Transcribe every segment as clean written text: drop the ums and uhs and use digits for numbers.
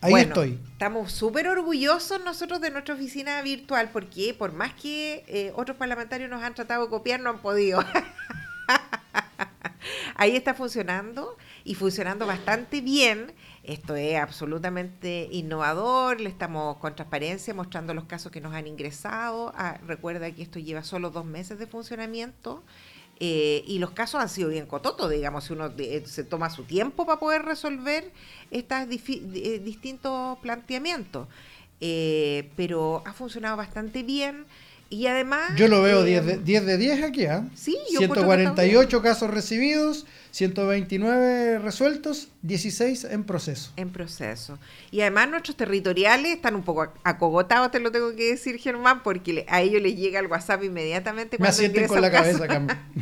Ahí estoy. Estamos súper orgullosos nosotros de nuestra oficina virtual porque por más que otros parlamentarios nos han tratado de copiar, no han podido. Ahí está funcionando y funcionando bastante bien. Esto es absolutamente innovador. Le estamos con transparencia mostrando los casos que nos han ingresado. Recuerda que esto lleva solo 2 meses de funcionamiento. Y los casos han sido bien cototos, digamos, si uno se toma su tiempo para poder resolver estos distintos planteamientos. Pero ha funcionado bastante bien y además... Yo lo veo 10 de 10 aquí, ¿eh? Sí, 148 casos recibidos, 129 resueltos, 16 en proceso. En proceso. Y además nuestros territoriales están un poco acogotados, te lo tengo que decir, Germán, porque a ellos les llega el WhatsApp inmediatamente. Me asienten con la cabeza acá.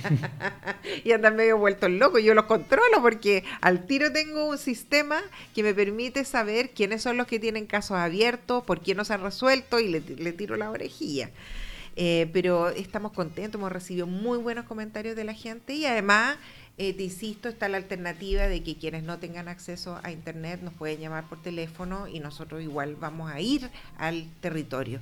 Y andan medio vueltos locos. Yo los controlo porque al tiro tengo un sistema que me permite saber quiénes son los que tienen casos abiertos, por qué no se han resuelto y le tiro la orejilla. Pero estamos contentos, hemos recibido muy buenos comentarios de la gente y además, te insisto, está la alternativa de que quienes no tengan acceso a internet nos pueden llamar por teléfono y nosotros igual vamos a ir al territorio.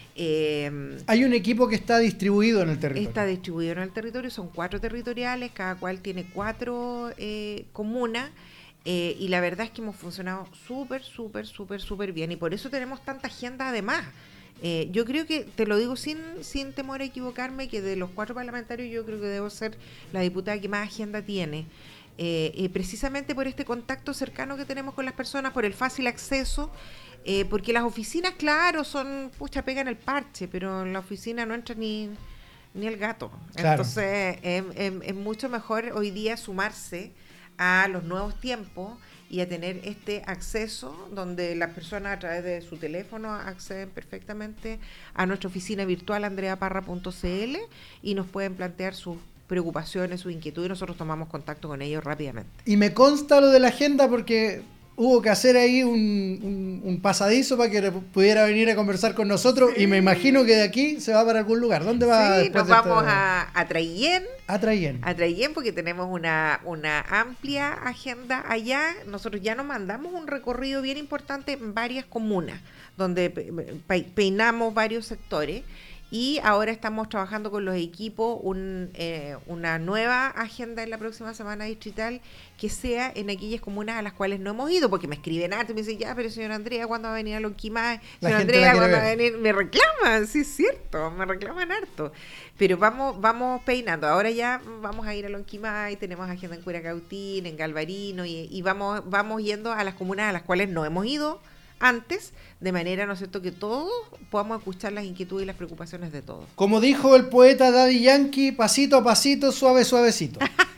Hay un equipo que está distribuido en el territorio. Está distribuido en el territorio, son 4 territoriales, cada cual tiene 4 comunas. Y la verdad es que hemos funcionado súper bien y por eso tenemos tanta agenda además. Yo creo que, te lo digo sin temor a equivocarme, que de los 4 parlamentarios yo creo que debo ser la diputada que más agenda tiene. Precisamente por este contacto cercano que tenemos con las personas, por el fácil acceso, porque las oficinas, claro, son, pegan el parche, pero en la oficina no entra ni el gato. Claro. Entonces es mucho mejor hoy día sumarse a los nuevos tiempos y a tener este acceso donde las personas a través de su teléfono acceden perfectamente a nuestra oficina virtual andreaparra.cl y nos pueden plantear sus preocupaciones, sus inquietudes y nosotros tomamos contacto con ellos rápidamente. Y me consta lo de la agenda porque hubo que hacer ahí un pasadizo para que pudiera venir a conversar con nosotros, sí. Y me imagino que de aquí se va para algún lugar. ¿Dónde va? Sí, nos vamos a Traillén. A Traillén porque tenemos una amplia agenda allá. Nosotros ya nos mandamos un recorrido bien importante en varias comunas, donde peinamos varios sectores. Y ahora estamos trabajando con los equipos una nueva agenda en la próxima semana distrital que sea en aquellas comunas a las cuales no hemos ido, porque me escriben harto y me dicen, ya, pero señora Andrea, ¿cuándo va a venir a Lonquimay? Señora Andrea, ¿cuándo va a venir? Me reclaman, sí es cierto, me reclaman harto. Pero vamos peinando. Ahora ya vamos a ir a Lonquimay, tenemos agenda en Curacautín, en Galvarino, y vamos yendo a las comunas a las cuales no hemos ido antes, de manera, ¿no es cierto?, que todos podamos escuchar las inquietudes y las preocupaciones de todos. Como dijo el poeta Daddy Yankee, pasito a pasito, suavecito.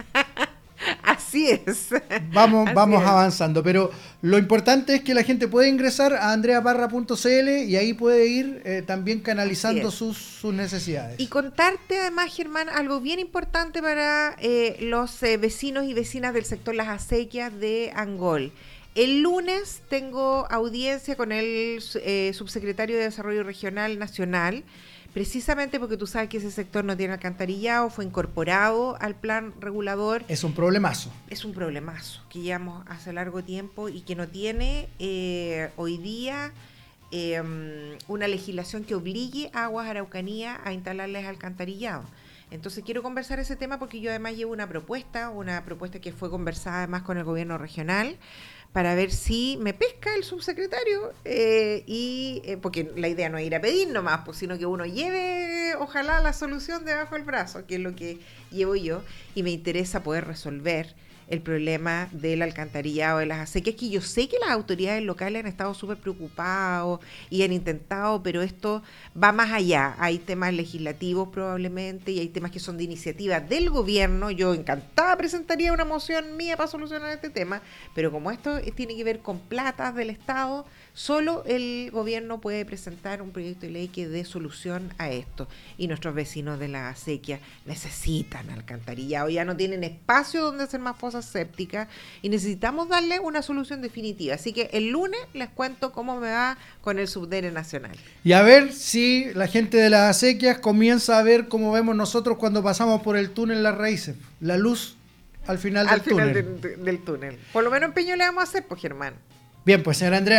Así es. Vamos avanzando, pero lo importante es que la gente puede ingresar a andreaparra.cl y ahí puede ir también canalizando sus necesidades. Y contarte además, Germán, algo bien importante para los vecinos y vecinas del sector Las Acequias de Angol. El lunes tengo audiencia con el subsecretario de Desarrollo Regional Nacional, precisamente porque tú sabes que ese sector no tiene alcantarillado, fue incorporado al plan regulador. Es un problemazo. Es un problemazo que llevamos hace largo tiempo y que no tiene hoy día una legislación que obligue a Aguas Araucanía a instalarles alcantarillado. Entonces quiero conversar ese tema porque yo además llevo una propuesta que fue conversada además con el gobierno regional, para ver si me pesca el subsecretario, porque la idea no es ir a pedir nomás, pues, sino que uno lleve, ojalá, la solución debajo del brazo, que es lo que llevo yo, y me interesa poder resolver el problema del alcantarillado de las acequias, que yo sé que las autoridades locales han estado súper preocupados y han intentado, pero esto va más allá. Hay temas legislativos probablemente y hay temas que son de iniciativa del gobierno. Yo encantada presentaría una moción mía para solucionar este tema, pero como esto tiene que ver con platas del Estado, solo el gobierno puede presentar un proyecto de ley que dé solución a esto. Y nuestros vecinos de la acequia necesitan alcantarillado, ya no tienen espacio donde hacer más fosas sépticas y necesitamos darle una solución definitiva. Así que el lunes les cuento cómo me va con el Subdere Nacional. Y a ver si la gente de las acequias comienza a ver cómo vemos nosotros cuando pasamos por el túnel Las Raíces, la luz al final del túnel. Del túnel. Por lo menos empeño le vamos a hacer, pues, Germán. Bien, pues, señora Andrea.